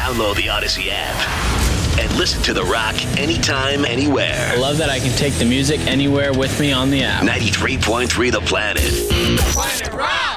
Download the Odyssey app and listen to The Rock anytime, anywhere. I love that I can take the music anywhere with me on the app. 93.3 The Planet. Planet Rock!